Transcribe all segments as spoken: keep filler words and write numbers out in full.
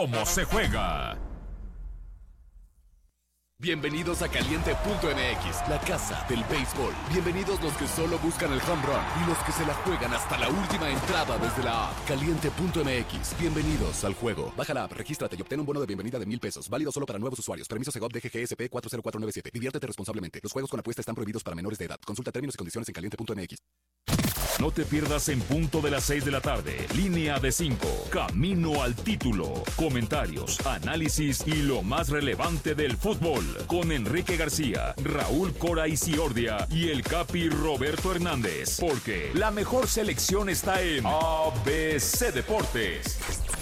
cómo se juega. Bienvenidos a Caliente punto M X, la casa del béisbol. Bienvenidos los que solo buscan el home run y los que se la juegan hasta la última entrada desde la app. Caliente punto M X, bienvenidos al juego. Baja la app, regístrate y obtén un bono de bienvenida de mil pesos. Válido solo para nuevos usuarios. Permiso Segov D G G S P cuatro cero cuatro nueve siete. Diviértete responsablemente. Los juegos con apuesta están prohibidos para menores de edad. Consulta términos y condiciones en Caliente punto M X. No te pierdas en punto de las seis de la tarde. Línea de cinco. Camino al título. Comentarios, análisis y lo más relevante del fútbol. Con Enrique García, Raúl Cora Isiordia y el Capi Roberto Hernández. Porque la mejor selección está en A B C Deportes.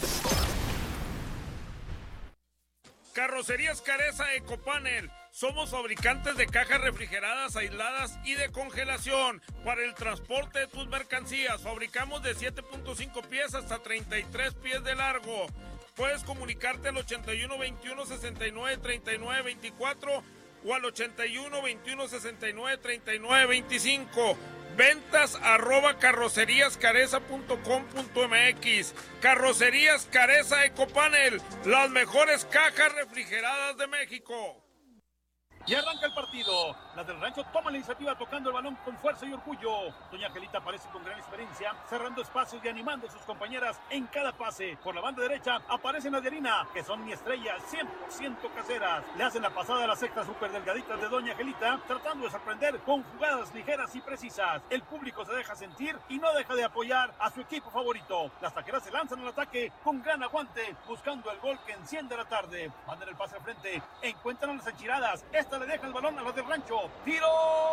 Carrocerías Careza Ecopanel. Somos fabricantes de cajas refrigeradas, aisladas y de congelación para el transporte de tus mercancías. Fabricamos de siete punto cinco pies hasta treinta y tres pies de largo. Puedes comunicarte al ochenta y uno veintiuno sesenta y nueve treinta y nueve veinticuatro o al ochenta y uno veintiuno sesenta y nueve treinta y nueve veinticinco. Ventas arroba carrocerías careza punto com punto m x. Carrocerías Careza Ecopanel, las mejores cajas refrigeradas de México. Y arranca el partido. Las del Rancho toman la iniciativa tocando el balón con fuerza y orgullo. Doña Angelita aparece con gran experiencia, cerrando espacios y animando a sus compañeras en cada pase. Por la banda derecha aparecen las de Harina, que son mi estrella, cien por ciento caseras. Le hacen la pasada a las sextas super delgaditas de Doña Angelita, tratando de sorprender con jugadas ligeras y precisas. El público se deja sentir y no deja de apoyar a su equipo favorito. Las taqueras se lanzan al ataque con gran aguante, buscando el gol que enciende la tarde. Mandan el pase al frente, encuentran a las enchiladas. Esta le deja el balón a las del Rancho. ¡Tiro!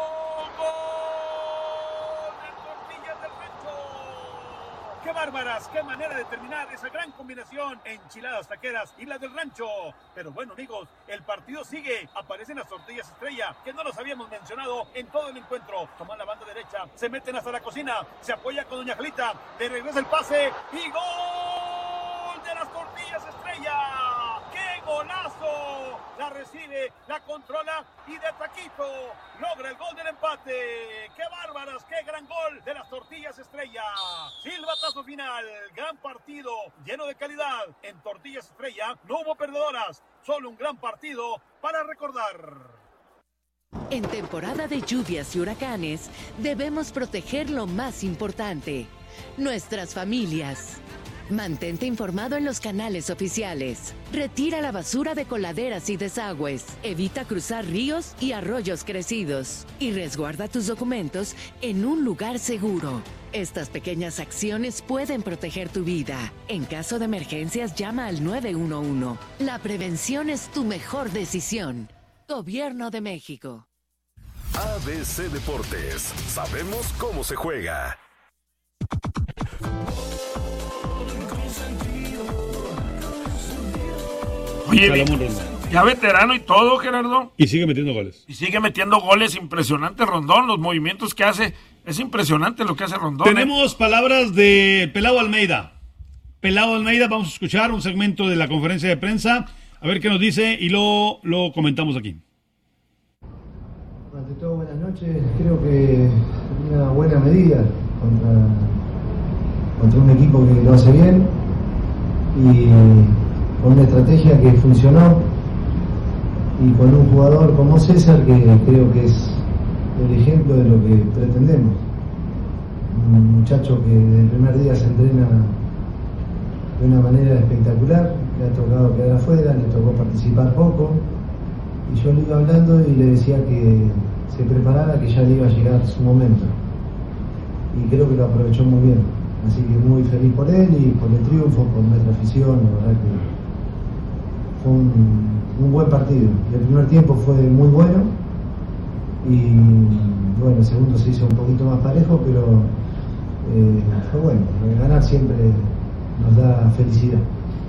¡Gol! ¡De Tortillas del Rancho! ¡Qué bárbaras! ¡Qué manera de terminar esa gran combinación! Enchiladas taqueras y las del Rancho. Pero bueno, amigos, el partido sigue. Aparecen las Tortillas Estrella, que no los habíamos mencionado en todo el encuentro. Toman la banda derecha, se meten hasta la cocina, se apoya con Doña Angelita, le regresa el pase y ¡gol de las Tortillas Estrella! ¡Qué golazo! La recibe, la controla y de taquito logra el gol del empate. ¡Qué bárbaras! ¡Qué gran gol de las Tortillas Estrella! Silbatazo final, gran partido, lleno de calidad. En Tortillas Estrella no hubo perdedoras, solo un gran partido para recordar. En temporada de lluvias y huracanes, debemos proteger lo más importante, nuestras familias. Mantente informado en los canales oficiales. Retira la basura de coladeras y desagües. Evita cruzar ríos y arroyos crecidos. Y resguarda tus documentos en un lugar seguro. Estas pequeñas acciones pueden proteger tu vida. En caso de emergencias, llama al nueve uno uno. La prevención es tu mejor decisión. Gobierno de México. A B C Deportes. Sabemos cómo se juega. Oye, ya veterano y todo, Gerardo. Y sigue metiendo goles. Y sigue metiendo goles, impresionante Rondón, los movimientos que hace. Es impresionante lo que hace Rondón. Tenemos eh. palabras de Pelao Almeida. Pelao Almeida, vamos a escuchar un segmento de la conferencia de prensa, a ver qué nos dice y lo, lo comentamos aquí. Ante todo, buenas noches. Creo que una buena medida contra, contra un equipo que lo hace bien y con una estrategia que funcionó y con un jugador como César que creo que es el ejemplo de lo que pretendemos. Un muchacho que desde el primer día se entrena de una manera espectacular, le ha tocado quedar afuera, le tocó participar poco y yo le iba hablando y le decía que se preparara, que ya le iba a llegar su momento y creo que lo aprovechó muy bien, así que muy feliz por él y por el triunfo, por nuestra afición. La verdad que fue un, un buen partido. El primer tiempo fue muy bueno y bueno, el segundo se hizo un poquito más parejo, pero eh, fue bueno. Ganar siempre nos da felicidad.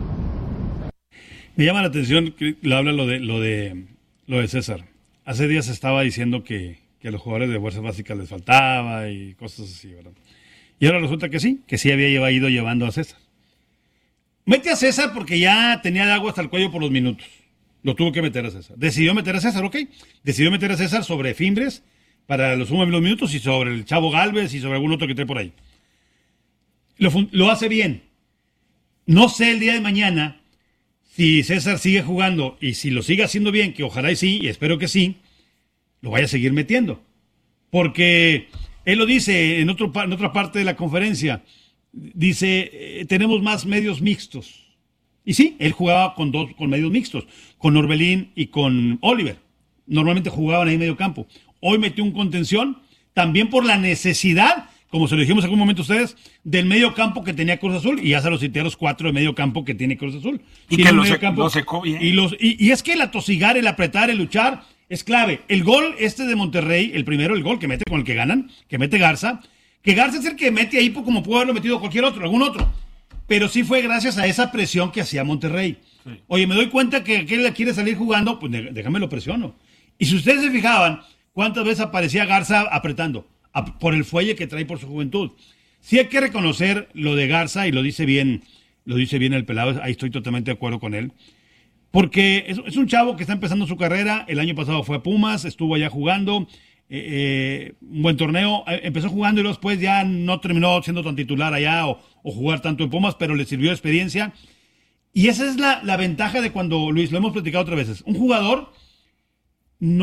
Me llama la atención que le habla lo de lo de lo de César. Hace días estaba diciendo que, que a los jugadores de fuerzas básicas les faltaba y cosas así, ¿verdad? Y ahora resulta que sí, que sí había ido llevando a César. Mete a César porque ya tenía de agua hasta el cuello por los minutos. Lo tuvo que meter a César. Decidió meter a César, ok. Decidió meter a César sobre Fimbres para los últimos minutos y sobre el Chavo Gálvez y sobre algún otro que esté por ahí. Lo, lo hace bien. No sé el día de mañana si César sigue jugando y si lo sigue haciendo bien, que ojalá y sí, y espero que sí, lo vaya a seguir metiendo. Porque él lo dice en, otro, en otra parte de la conferencia, dice, eh, tenemos más medios mixtos. Y sí, él jugaba con dos con medios mixtos, con Orbelín y con Oliver. Normalmente jugaban ahí en medio campo. Hoy metió un contención, también por la necesidad, como se lo dijimos en algún momento a ustedes, del medio campo que tenía Cruz Azul, y ya se los cité a los cuatro de medio campo que tiene Cruz Azul. Y tiene que lo, medio se, campo, lo secó bien. Y, los, y, y es que el atosigar, el apretar, el luchar, es clave. El gol este de Monterrey, el primero, el gol que mete con el que ganan, que mete Garza, que Garza es el que mete ahí como pudo haberlo metido cualquier otro, algún otro. Pero sí fue gracias a esa presión que hacía Monterrey. Sí. Oye, me doy cuenta que aquel quiere salir jugando, pues déjame lo presiono. Y si ustedes se fijaban, ¿cuántas veces aparecía Garza apretando? A, por el fuelle que trae por su juventud. Sí hay que reconocer lo de Garza, y lo dice bien, lo dice bien el pelado, ahí estoy totalmente de acuerdo con él. Porque es, es un chavo que está empezando su carrera, el año pasado fue a Pumas, estuvo allá jugando, eh, eh, un buen torneo, eh, empezó jugando y luego después ya no terminó siendo tan titular allá o, o jugar tanto en Pumas, pero le sirvió de experiencia. Y esa es la, la ventaja de cuando, Luis, lo hemos platicado otras veces, un jugador